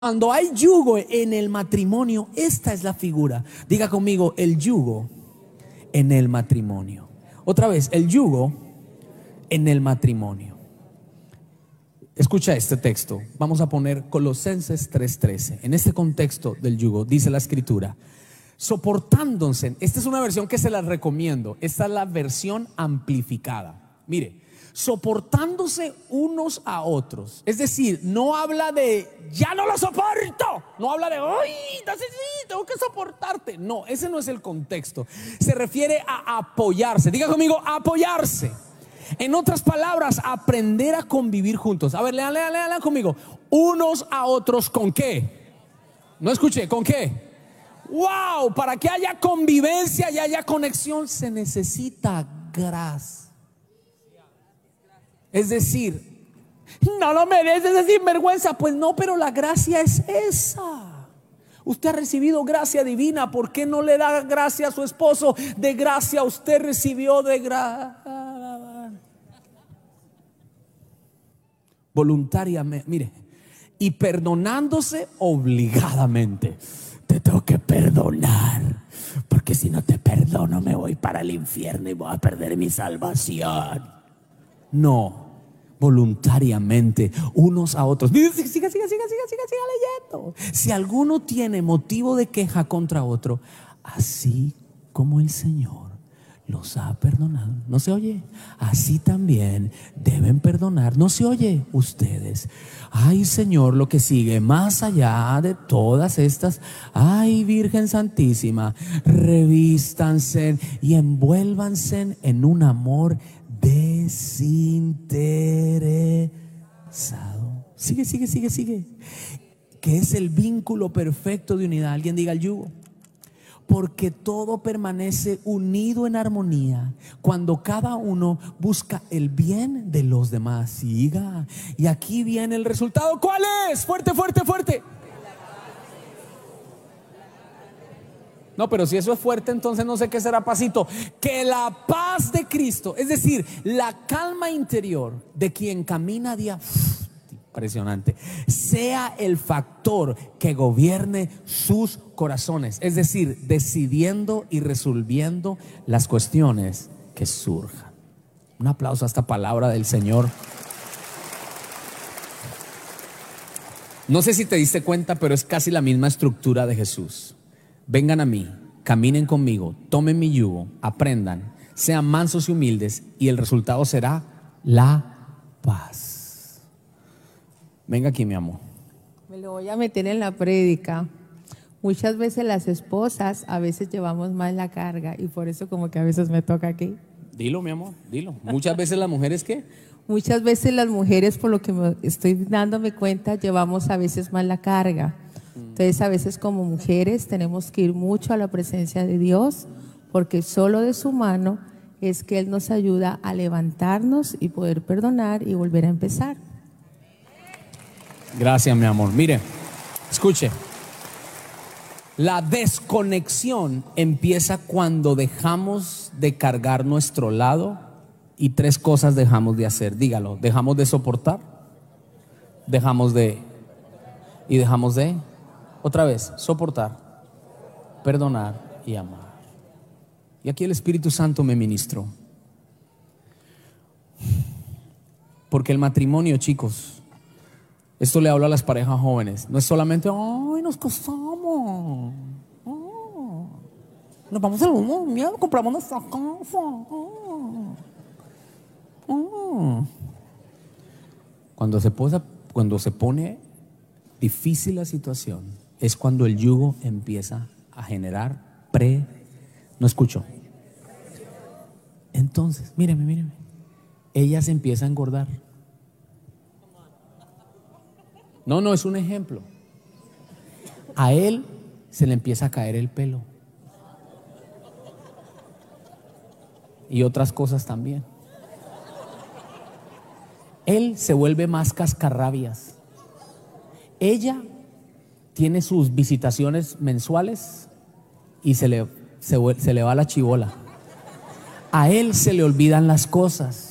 Cuando hay yugo en el matrimonio, esta es la figura. Diga conmigo, el yugo en el matrimonio. Otra vez, el yugo en el matrimonio. Escucha este texto. Vamos a poner Colosenses 3:13. En este contexto del yugo, dice la escritura: soportándose. Esta es una versión que se la recomiendo. Esta es la versión amplificada. Mire, soportándose unos a otros. Es decir, no habla de ya no lo soporto. No habla de ay, entonces sí, tengo que soportarte. No, ese no es el contexto. Se refiere a apoyarse. Diga conmigo, apoyarse. En otras palabras, aprender a convivir juntos. A ver, lean conmigo. Unos a otros, ¿con qué? No escuché, ¿con qué? Wow, para que haya convivencia y haya conexión se necesita gracia. Es decir, no lo mereces, es sinvergüenza. Pues no, pero la gracia es esa. Usted ha recibido gracia divina. ¿Por qué no le da gracia a su esposo? De gracia usted recibió de gracia. Voluntariamente, mire, y perdonándose obligadamente. Te tengo que perdonar, porque si no te perdono me voy para el infierno y voy a perder mi salvación. No, voluntariamente, unos a otros. Siga leyendo. Si alguno tiene motivo de queja contra otro, así como el Señor los ha perdonado. ¿No se oye? Así también deben perdonar. ¿No se oye? Ustedes. Ay, Señor, lo que sigue, más allá de todas estas, ay, Virgen Santísima, revístanse y envuélvanse en un amor desinteresado. Sigue. Que es el vínculo perfecto de unidad. Alguien diga el yugo. Porque todo permanece unido en armonía cuando cada uno busca el bien de los demás. Siga. Y aquí viene el resultado. ¿Cuál es? Fuerte. No, pero si eso es fuerte, entonces no sé qué será pasito. Que la paz de Cristo, es decir, la calma interior de quien camina día impresionante, sea el factor que gobierne sus corazones. Es decir, decidiendo y resolviendo las cuestiones que surjan. Un aplauso a esta palabra del Señor. No sé si te diste cuenta, pero es casi la misma estructura de Jesús. Vengan a mí, caminen conmigo, tomen mi yugo, aprendan, sean mansos y humildes, y el resultado será la paz. Venga aquí, mi amor. Me lo voy a meter en la prédica. Muchas veces las esposas a veces llevamos más la carga y por eso como que a veces me toca aquí. Dilo, mi amor, dilo. Muchas veces las mujeres, ¿qué? Muchas veces las mujeres, por lo que estoy dándome cuenta, llevamos a veces más la carga. Entonces a veces como mujeres tenemos que ir mucho a la presencia de Dios, porque solo de su mano es que Él nos ayuda a levantarnos y poder perdonar y volver a empezar. Gracias, mi amor. Mire, escuche. La desconexión empieza cuando dejamos de cargar nuestro lado y tres cosas dejamos de hacer. Dígalo, dejamos de soportar, dejamos de otra vez, soportar, perdonar y amar. Y aquí el Espíritu Santo me ministró. Porque el matrimonio, chicos, esto le hablo a las parejas jóvenes, no es solamente, ay, nos casamos, nos vamos al mundo, compramos nuestra casa. Cuando se pone difícil la situación, es cuando el yugo empieza a generar no escucho. Entonces, míreme, ella se empieza a engordar. No, es un ejemplo. A él se le empieza a caer el pelo. Y otras cosas también. Él se vuelve más cascarrabias. Ella tiene sus visitaciones mensuales y se le va la chibola. A él se le olvidan las cosas.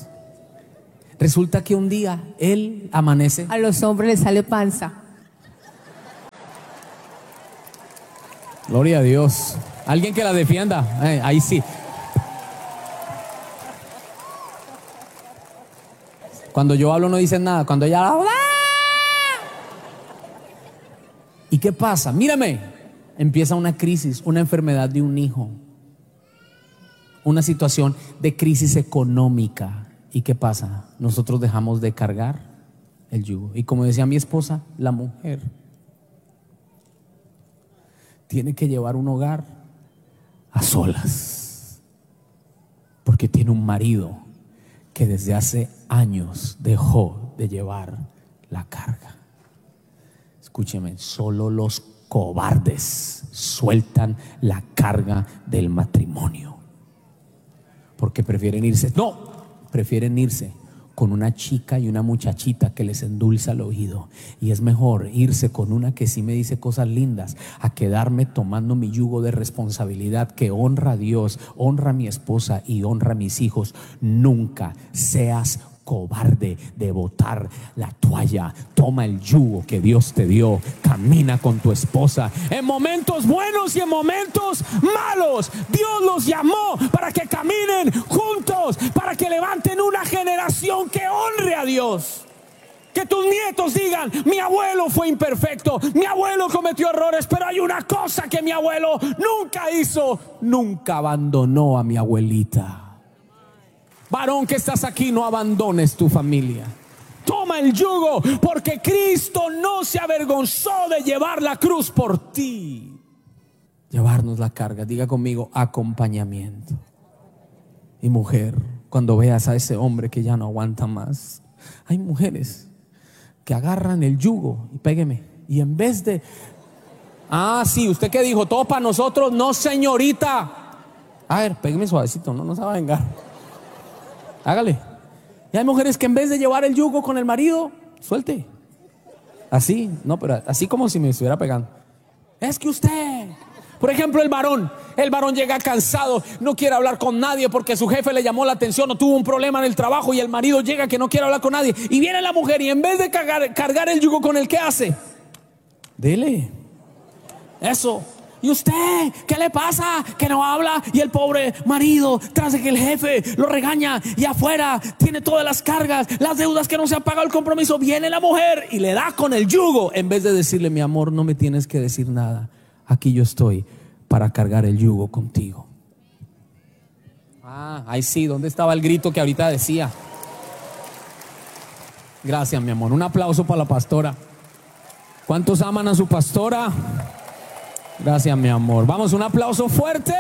Resulta que un día él amanece. A los hombres les sale panza. Gloria a Dios. Alguien que la defienda. Ahí sí. Cuando yo hablo no dicen nada. Cuando ella habla. ¿Y qué pasa? Mírame. Empieza una crisis, una enfermedad de un hijo, una situación de crisis económica. ¿Y qué pasa? Nosotros dejamos de cargar el yugo. Y como decía mi esposa, la mujer tiene que llevar un hogar a solas, porque tiene un marido que desde hace años dejó de llevar la carga. Escúcheme, solo los cobardes sueltan la carga del matrimonio, porque prefieren irse con una chica y una muchachita que les endulza el oído. Y es mejor irse con una que sí me dice cosas lindas a quedarme tomando mi yugo de responsabilidad que honra a Dios, honra a mi esposa y honra a mis hijos. Nunca seas cobarde de botar la toalla. Toma el yugo que Dios te dio. Camina con tu esposa en momentos buenos y en momentos malos. Dios los llamó para que caminen juntos, para que levanten una generación que honre a Dios. Que tus nietos digan: mi abuelo fue imperfecto, mi abuelo cometió errores, pero hay una cosa que mi abuelo nunca hizo: nunca abandonó a mi abuelita. Varón que estás aquí, no abandones tu familia. Toma el yugo, porque Cristo no se avergonzó de llevar la cruz por ti. Llevarnos la carga. Diga conmigo: acompañamiento. Y mujer, cuando veas a ese hombre que ya no aguanta más, hay mujeres que agarran el yugo y pégueme. Y en vez de: sí, ¿usted qué dijo? ¿Todo para nosotros? No, señorita. A ver, pégueme suavecito, no se va a vengar. Hágale. Y hay mujeres que en vez de llevar el yugo con el marido, suelte. Así, no, pero así como si me estuviera pegando. Es que usted, por ejemplo, el varón llega cansado, no quiere hablar con nadie porque su jefe le llamó la atención o tuvo un problema en el trabajo, y el marido llega que no quiere hablar con nadie, y viene la mujer y en vez de cargar el yugo con el, ¿qué hace? Dele. Eso. ¿Y usted qué le pasa? Que no habla. Y el pobre marido, tras de que el jefe lo regaña y afuera tiene todas las cargas, las deudas que no se ha pagado, el compromiso, viene la mujer y le da con el yugo, en vez de decirle: mi amor, no me tienes que decir nada, aquí yo estoy para cargar el yugo contigo. Ahí sí, ¿dónde estaba el grito que ahorita decía? Gracias, mi amor. Un aplauso para la pastora. ¿Cuántos aman a su pastora? Gracias, mi amor. Vamos, un aplauso fuerte.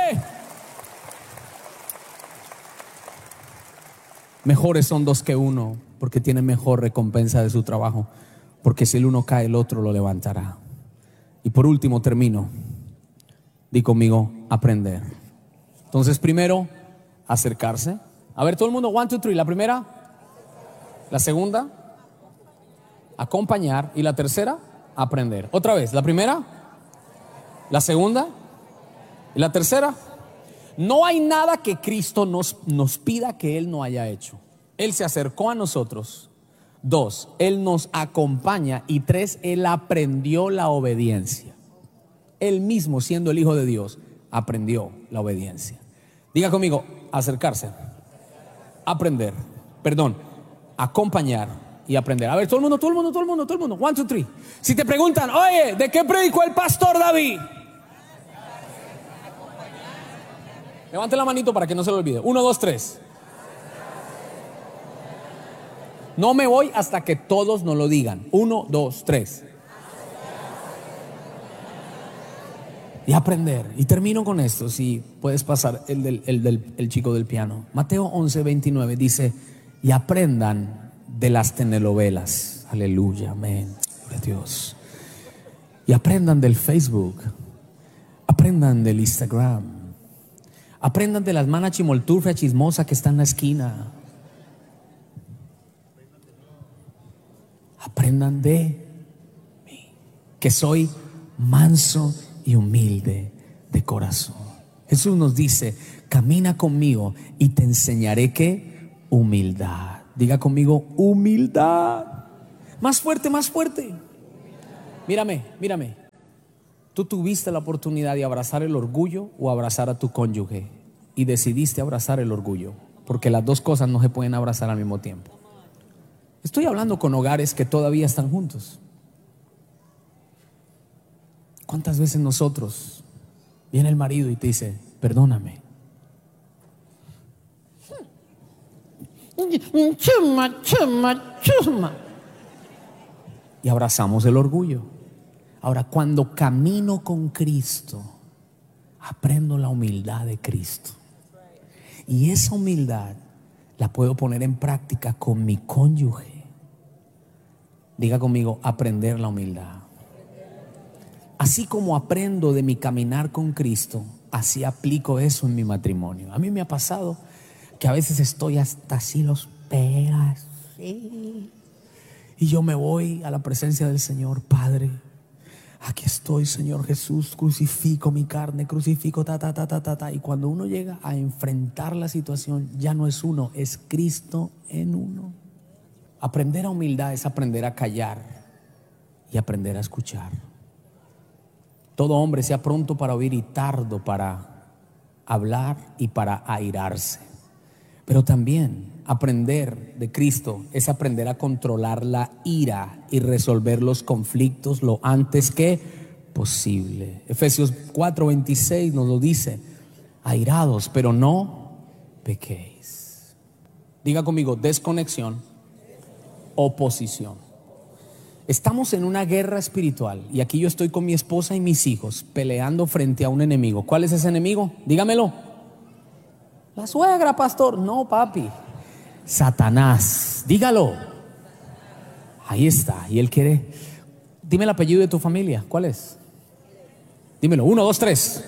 Mejores son dos que uno, porque tienen mejor recompensa de su trabajo, porque si el uno cae, el otro lo levantará. Y por último termino. Di conmigo: aprender. Entonces, primero, acercarse. A ver, todo el mundo, 1, 2, 3. La primera, la segunda, acompañar. Y la tercera, aprender. Otra vez, la primera, la segunda y la tercera. No hay nada que Cristo nos pida que Él no haya hecho. Él se acercó a nosotros. 2, Él nos acompaña. Y 3, Él aprendió la obediencia. Él mismo, siendo el Hijo de Dios, aprendió la obediencia. Diga conmigo: acercarse, aprender, acompañar y aprender. A ver, todo el mundo, 1, 2, 3. Si te preguntan: oye, ¿de qué predicó el pastor David? Levante la manito para que no se lo olvide. 1, 2, 3. No me voy hasta que todos nos lo digan. 1, 2, 3. Y aprender. Y termino con esto. Si puedes pasar el chico del piano. Mateo 11, 29 dice: y aprendan de las telenovelas. Aleluya, amén. Gloria a Dios. Y aprendan del Facebook. Aprendan del Instagram. Aprendan de las manas chimolturfia chismosa que está en la esquina. Aprendan de mí, que soy manso y humilde de corazón. Jesús nos dice: camina conmigo y te enseñaré ¿qué? Humildad. Diga conmigo: humildad. Más fuerte, más fuerte. Mírame. Tú tuviste la oportunidad de abrazar el orgullo o abrazar a tu cónyuge y decidiste abrazar el orgullo, porque las dos cosas no se pueden abrazar al mismo tiempo. Estoy hablando con hogares que todavía están juntos. ¿Cuántas veces nosotros viene el marido y te dice, perdóname? Chuma. Y abrazamos el orgullo. Ahora, cuando camino con Cristo, aprendo la humildad de Cristo. Y esa humildad la puedo poner en práctica con mi cónyuge. Diga conmigo, aprender la humildad. Así como aprendo de mi caminar con Cristo, así aplico eso en mi matrimonio. A mí me ha pasado que a veces estoy hasta así los pegas, sí. Y yo me voy a la presencia del Señor. Padre, aquí estoy, Señor Jesús, crucifico mi carne, crucifico Y cuando uno llega a enfrentar la situación, ya no es uno, es Cristo en uno. Aprender a humildad es aprender a callar y aprender a escuchar. Todo hombre sea pronto para oír y tardo para hablar y para airarse. Pero también aprender de Cristo es aprender a controlar la ira y resolver los conflictos lo antes que posible. Efesios 4:26 nos lo dice: airados, pero no pequéis. Diga conmigo, desconexión, oposición. Estamos en una guerra espiritual y aquí yo estoy con mi esposa y mis hijos peleando frente a un enemigo. ¿Cuál es ese enemigo? Dígamelo. La suegra, pastor. No, papi. Satanás. Dígalo. Ahí está. Y él quiere. Dime el apellido de tu familia. ¿Cuál es? Dímelo. 1, 2, 3.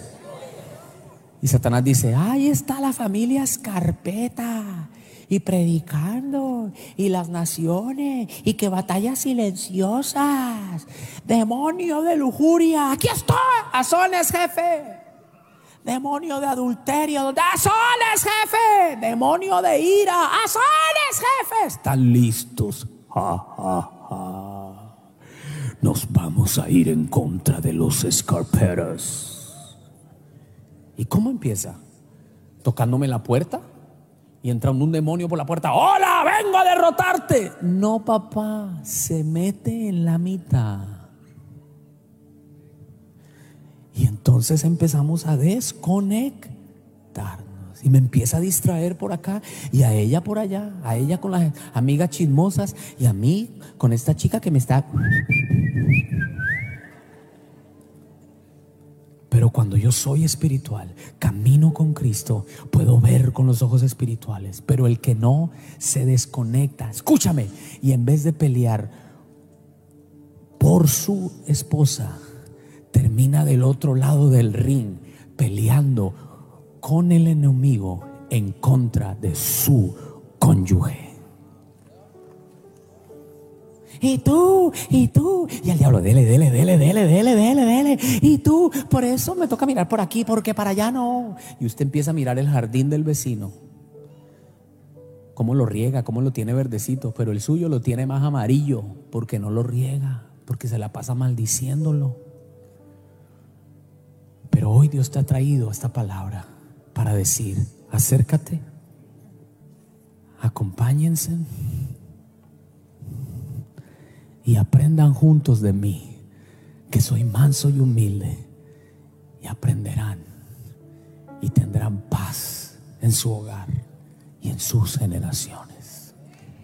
Y Satanás dice: ahí está la familia Escarpeta. Y predicando, y las naciones, y que batallas silenciosas. Demonio de lujuria, aquí estoy, azones, jefe. Demonio de adulterio, azones, jefe. Demonio de ira, azones, jefe. Están listos. Nos vamos a ir en contra de los Escarpetas. ¿Y cómo empieza? Tocándome la puerta. Y entra un demonio por la puerta. ¡Hola! ¡Vengo a derrotarte! No, papá, se mete en la mitad. Y entonces empezamos a desconectarnos. Y me empieza a distraer por acá y a ella por allá. A ella con las amigas chismosas y a mí con esta chica que me está... Pero cuando yo soy espiritual, camino con Cristo, puedo ver con los ojos espirituales. Pero el que no, se desconecta. Escúchame. Y en vez de pelear por su esposa, termina del otro lado del ring peleando con el enemigo en contra de su cónyuge. Y tú, y el diablo, dele. Y tú, por eso me toca mirar por aquí, porque para allá no. Y usted empieza a mirar el jardín del vecino, cómo lo riega, cómo lo tiene verdecito, pero el suyo lo tiene más amarillo, porque no lo riega, porque se la pasa maldiciéndolo. Pero hoy Dios te ha traído esta palabra para decir: acércate, acompáñense y aprendan juntos de mí, que soy manso y humilde, y aprenderán y tendrán paz en su hogar y en sus generaciones.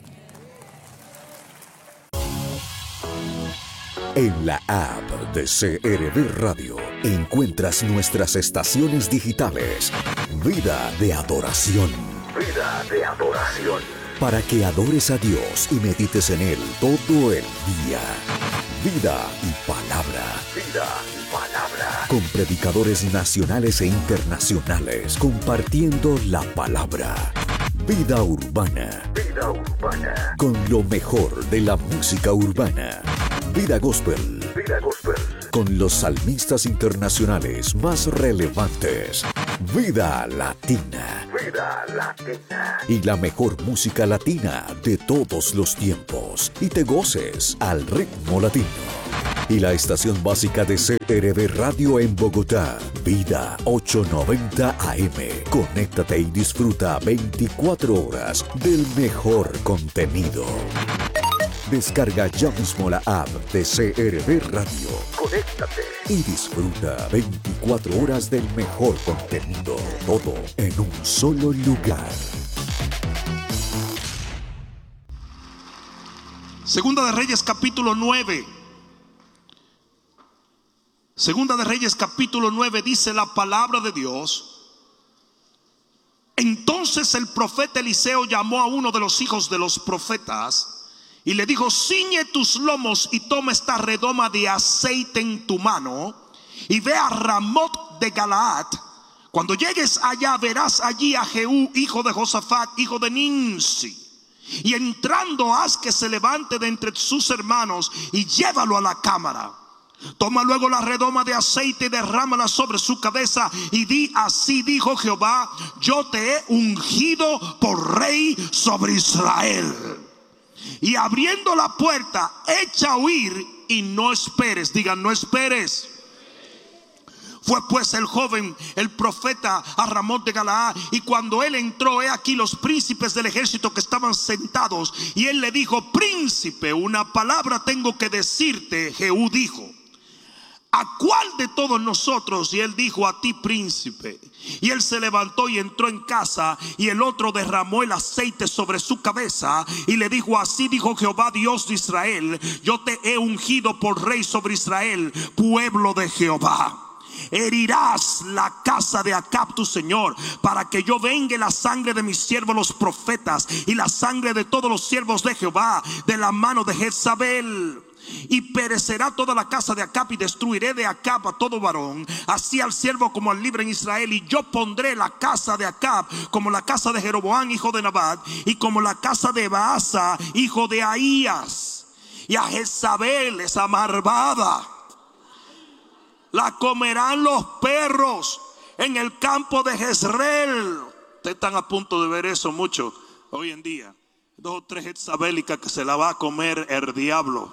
En la app de CRB Radio encuentras nuestras estaciones digitales. Vida de adoración. Vida de adoración. Para que adores a Dios y medites en Él todo el día. Vida y palabra. Vida y palabra. Con predicadores nacionales e internacionales compartiendo la palabra. Vida urbana. Vida urbana. Con lo mejor de la música urbana. Vida gospel. Vida gospel. Con los salmistas internacionales más relevantes. Vida latina. Vida latina. Y la mejor música latina de todos los tiempos. Y te goces al ritmo latino. y la estación básica de CRB Radio en Bogotá, Vida 890 AM. Conéctate y disfruta 24 horas del mejor contenido. Descarga ya mismo la app de CRB Radio. Conéctate y disfruta 24 horas del mejor contenido. Todo en un solo lugar. Segunda de Reyes capítulo 9. Segunda de Reyes capítulo 9 dice la palabra de Dios. Entonces el profeta Eliseo llamó a uno de los hijos de los profetas y le dijo: ciñe tus lomos y toma esta redoma de aceite en tu mano y ve a Ramot de Galaad. Cuando llegues allá verás allí a Jehú, hijo de Josafat, hijo de Nimsi. Y entrando haz que se levante de entre sus hermanos y llévalo a la cámara. Toma luego la redoma de aceite y derrámala sobre su cabeza y di: así dijo Jehová, yo te he ungido por rey sobre Israel. Y abriendo la puerta, echa a huir y no esperes. Digan: no esperes. Fue pues el joven, el profeta, a Ramot de Galaad, y cuando él entró, he aquí los príncipes del ejército que estaban sentados, y él le dijo: príncipe, una palabra tengo que decirte. Jehú dijo: ¿a cuál de todos nosotros? Y él dijo: a ti, príncipe. Y él se levantó y entró en casa, y el otro derramó el aceite sobre su cabeza y le dijo: así dijo Jehová, Dios de Israel, yo te he ungido por rey sobre Israel, pueblo de Jehová. Herirás la casa de Acab tu señor, para que yo vengue la sangre de mis siervos los profetas y la sangre de todos los siervos de Jehová de la mano de Jezabel. Y perecerá toda la casa de Acab, y destruiré de Acab a todo varón, así al siervo como al libre en Israel. Y yo pondré la casa de Acab como la casa de Jeroboam hijo de Nabat, y como la casa de Baasa hijo de Ahías. Y a Jezabel, esa malvada, la comerán los perros en el campo de Jezreel. Ustedes están a punto de ver eso mucho hoy en día. 2 o 3 jezabélicas que se la va a comer el diablo.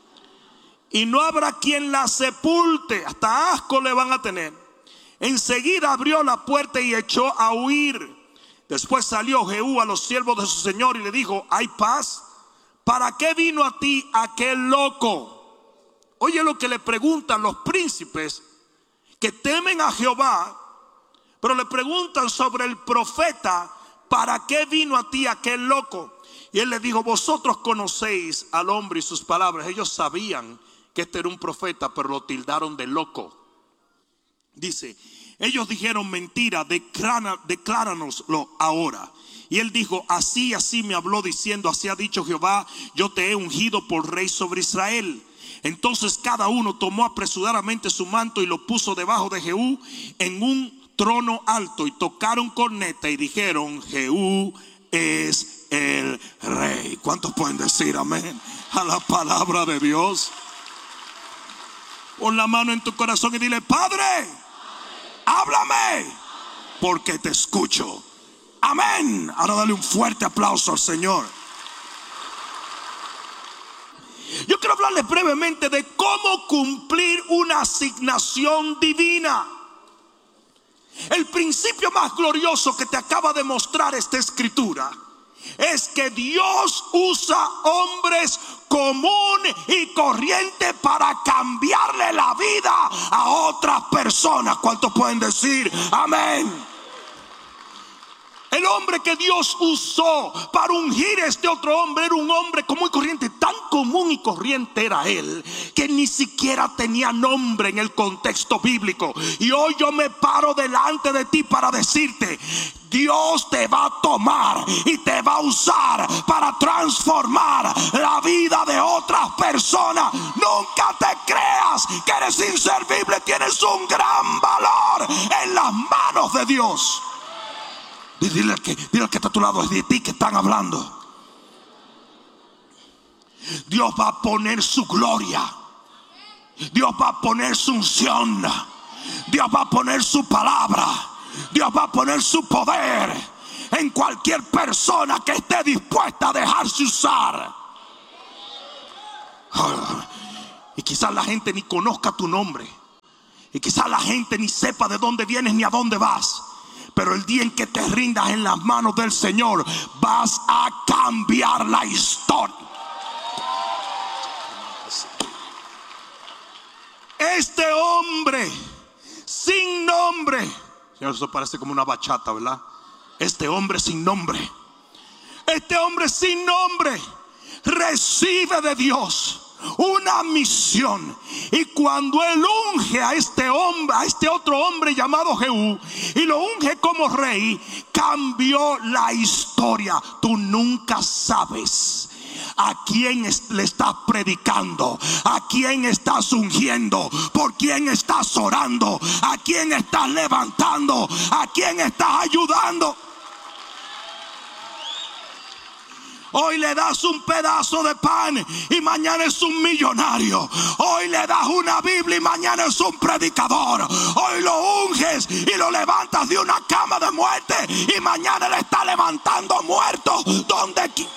Y no habrá quien la sepulte. Hasta asco le van a tener. Enseguida abrió la puerta y echó a huir. Después salió Jehú a los siervos de su señor y le dijo: ¿hay paz? ¿Para qué vino a ti aquel loco? Oye lo que le preguntan los príncipes que temen a Jehová, pero le preguntan sobre el profeta: ¿para qué vino a ti aquel loco? Y él le dijo: vosotros conocéis al hombre y sus palabras. Ellos sabían que este era un profeta, pero lo tildaron de loco. Dice: ellos dijeron: mentira, decláranoslo ahora. Y él dijo: así me habló diciendo: así ha dicho Jehová, yo te he ungido por rey sobre Israel. Entonces cada uno tomó apresuradamente su manto y lo puso debajo de Jehú en un trono alto, y tocaron corneta y dijeron: Jehú es el rey. ¿Cuántos pueden decir amén a la palabra de Dios? Pon la mano en tu corazón y dile: Padre, háblame, porque te escucho. Amén. Ahora dale un fuerte aplauso al Señor. Yo quiero hablarles brevemente de cómo cumplir una asignación divina. El principio más glorioso que te acaba de mostrar esta escritura es que Dios usa hombres común y corriente para cambiarle la vida a otras personas. ¿Cuántos pueden decir amén? El hombre que Dios usó para ungir a este otro hombre era un hombre común y corriente. Tan común y corriente era él que ni siquiera tenía nombre en el contexto bíblico. Y hoy yo me paro delante de ti para decirte: Dios te va a tomar y te va a usar para transformar la vida de otras personas. Nunca te creas que eres inservible. Tienes un gran valor en las manos de Dios. Dile al que está a tu lado: es de ti que están hablando. Dios va a poner su gloria, Dios va a poner su unción, Dios va a poner su palabra, Dios va a poner su poder en cualquier persona que esté dispuesta a dejarse usar. Y quizás la gente ni conozca tu nombre. Y quizás la gente ni sepa de dónde vienes ni a dónde vas. Pero el día en que te rindas en las manos del Señor, vas a cambiar la historia. Este hombre sin nombre. Señor, eso parece como una bachata, ¿verdad? Este hombre sin nombre. Este hombre sin nombre recibe de Dios una misión. Y cuando él unge a este hombre, a este otro hombre llamado Jehú, y lo unge como rey, cambió la historia. Tú nunca sabes a quién le estás predicando, a quién estás ungiendo, por quién estás orando, a quién estás levantando, a quién estás ayudando. Hoy le das un pedazo de pan y mañana es un millonario. Hoy le das una Biblia y mañana es un predicador. Hoy lo unges y lo levantas de una cama de muerte y mañana le está levantando muertos donde quiera.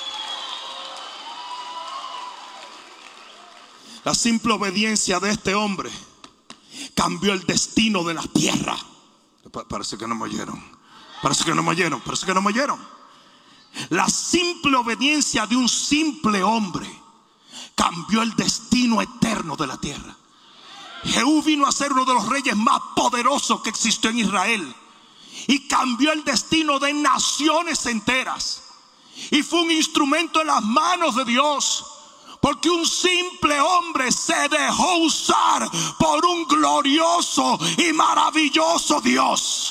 La simple obediencia de este hombre cambió el destino de la tierra. Parece que no me oyeron. Parece que no me oyeron. Parece que no me oyeron. La simple obediencia de un simple hombre cambió el destino eterno de la tierra. Jehú vino a ser uno de los reyes más poderosos que existió en Israel y cambió el destino de naciones enteras. Y fue un instrumento en las manos de Dios, porque un simple hombre se dejó usar por un glorioso y maravilloso Dios.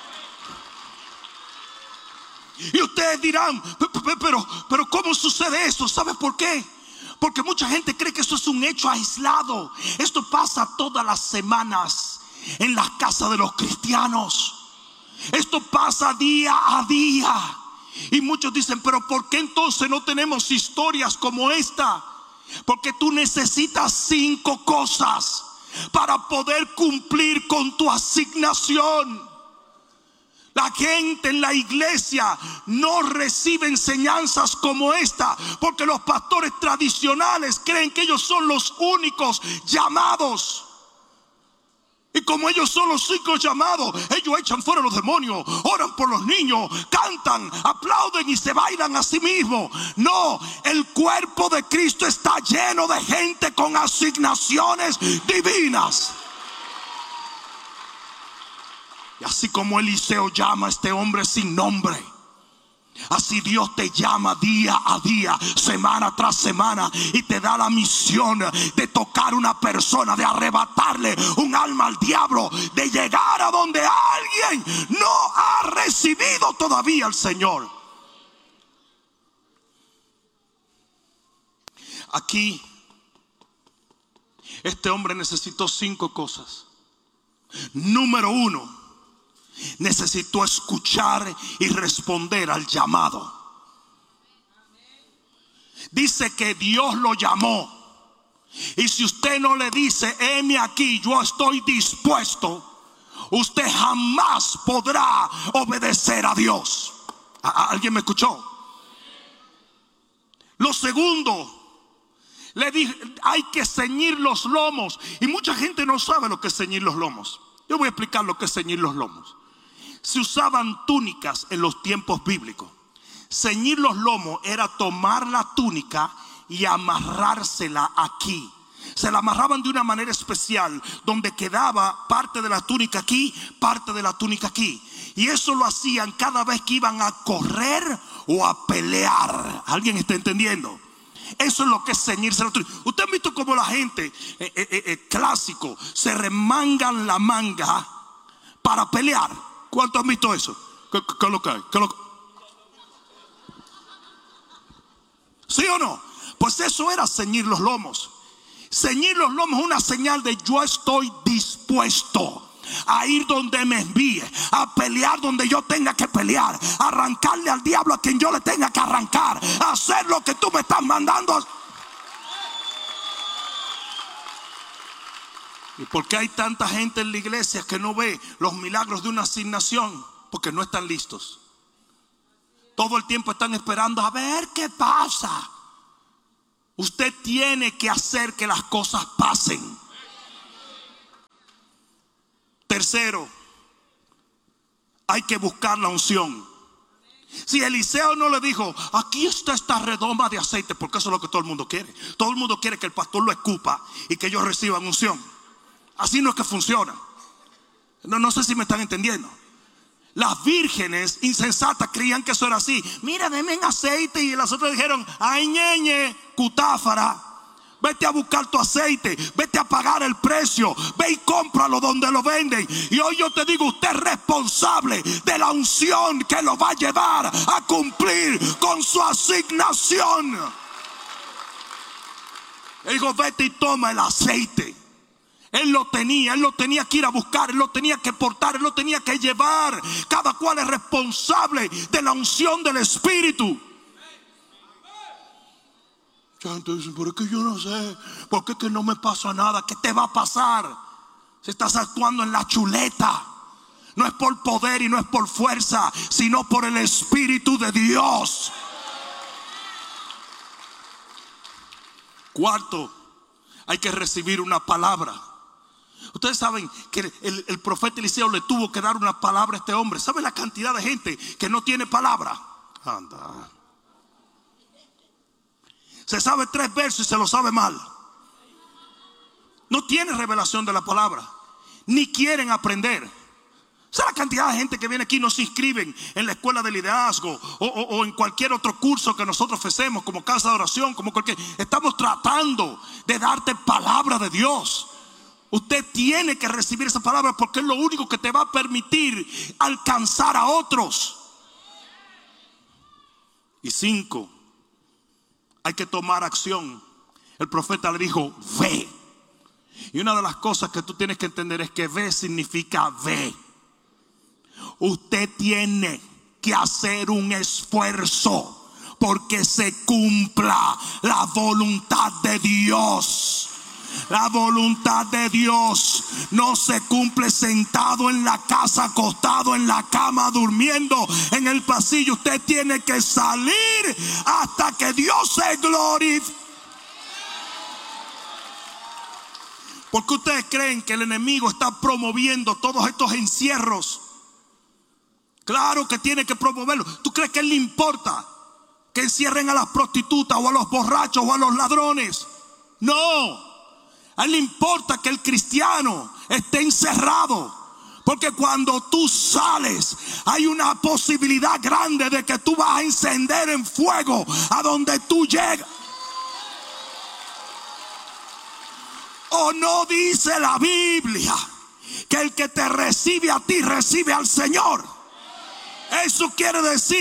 Y ustedes dirán, pero ¿cómo sucede eso? ¿Sabes por qué? Porque mucha gente cree que esto es un hecho aislado. Esto pasa todas las semanas en las casas de los cristianos. Esto pasa día a día. Y muchos dicen, pero ¿por qué entonces no tenemos historias como esta? Porque tú necesitas 5 cosas para poder cumplir con tu asignación. La gente en la iglesia no recibe enseñanzas como esta, porque los pastores tradicionales creen que ellos son los únicos llamados. Y como ellos son los únicos llamados, ellos echan fuera a los demonios, oran por los niños, cantan, aplauden y se bailan a sí mismos. No, el cuerpo de Cristo está lleno de gente con asignaciones divinas. Y así como Eliseo llama a este hombre sin nombre, así Dios te llama día a día, semana tras semana, y te da la misión de tocar una persona, de arrebatarle un alma al diablo, de llegar a donde alguien no ha recibido todavía al Señor. Aquí este hombre necesitó 5 cosas. Número 1, necesitó escuchar y responder al llamado. Dice que Dios lo llamó. Y si usted no le dice, heme aquí, yo estoy dispuesto, usted jamás podrá obedecer a Dios. ¿Alguien me escuchó? Lo segundo, le dije, hay que ceñir los lomos. Y mucha gente no sabe lo que es ceñir los lomos. Yo voy a explicar lo que es ceñir los lomos. Se usaban túnicas en los tiempos bíblicos. Ceñir los lomos era tomar la túnica y amarrársela aquí. Se la amarraban de una manera especial, donde quedaba parte de la túnica aquí, parte de la túnica aquí. Y eso lo hacían cada vez que iban a correr o a pelear. ¿Alguien está entendiendo? Eso es lo que es ceñirse la túnica. Ustedes han visto cómo la gente clásico se remangan la manga para pelear. ¿Cuántos han visto eso? ¿Qué lo que hay? ¿Sí o no? Pues eso era ceñir los lomos. Ceñir los lomos es una señal de yo estoy dispuesto a ir donde me envíe, a pelear donde yo tenga que pelear, a arrancarle al diablo a quien yo le tenga que arrancar, a hacer lo que tú me estás mandando. ¿Y por qué hay tanta gente en la iglesia que no ve los milagros de una asignación? Porque no están listos. Todo el tiempo están esperando a ver qué pasa. Usted tiene que hacer que las cosas pasen. Tercero, hay que buscar la unción. Si Eliseo no le dijo, aquí está esta redoma de aceite, porque eso es lo que todo el mundo quiere. Todo el mundo quiere que el pastor lo escupa y que ellos reciban unción. Así no es que funciona. No sé si me están entendiendo. Las vírgenes insensatas creían que eso era así. Mira, denme en aceite. Y las otras dijeron, ay, ñeñe, cutáfara, vete a buscar tu aceite, vete a pagar el precio, ve y cómpralo donde lo venden. Y hoy yo te digo, usted es responsable de la unción que lo va a llevar a cumplir con su asignación. Él dijo, vete y toma el aceite. Él lo tenía que ir a buscar, él lo tenía que portar, él lo tenía que llevar. Cada cual es responsable de la unción del Espíritu. Entonces, pero es que yo no sé, ¿por qué que no me pasa nada? ¿Qué te va a pasar? Si estás actuando en la chuleta. No es por poder y no es por fuerza, sino por el Espíritu de Dios. Cuarto, hay que recibir una palabra. Ustedes saben que el profeta Eliseo le tuvo que dar una palabra a este hombre. ¿Saben la cantidad de gente que no tiene palabra? Anda. Se sabe 3 versos y se lo sabe mal. No tiene revelación de la palabra, ni quieren aprender. ¿Sabe la cantidad de gente que viene aquí y no se inscriben en la escuela de liderazgo o en cualquier otro curso que nosotros ofrecemos, como casa de oración, como cualquier? Estamos tratando de darte palabra de Dios. Usted tiene que recibir esa palabra porque es lo único que te va a permitir alcanzar a otros. Y 5, hay que tomar acción. El profeta le dijo, ve. Y una de las cosas que tú tienes que entender es que ve significa ve. Usted tiene que hacer un esfuerzo porque se cumpla la voluntad de Dios. La voluntad de Dios no se cumple sentado en la casa, acostado en la cama, durmiendo en el pasillo. Usted tiene que salir hasta que Dios se glorifique. ¿Por qué ustedes creen que el enemigo está promoviendo todos estos encierros? Claro que tiene que promoverlo. ¿Tú crees que a él le importa que encierren a las prostitutas o a los borrachos o a los ladrones? No. A él le importa que el cristiano esté encerrado, porque cuando tú sales hay una posibilidad grande de que tú vas a encender en fuego a donde tú llegas. ¿O no dice la Biblia que el que te recibe a ti recibe al Señor? Eso quiere decir